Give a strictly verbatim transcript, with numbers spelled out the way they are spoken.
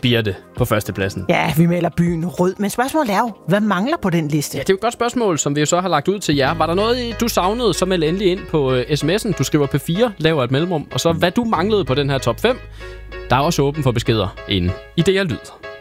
Birte på førstepladsen. Ja, vi maler byen rød. Men spørgsmålet er jo, hvad mangler på den liste? Ja, det er jo et godt spørgsmål, som vi jo så har lagt ud til jer. Var der noget, du savnede, så meld endelig ind på uh, sms'en. Du skriver P fire, laver et mellemrum. Og så hvad du manglede på den her top fem. Der er også åben for beskeder inde i D R Lyd.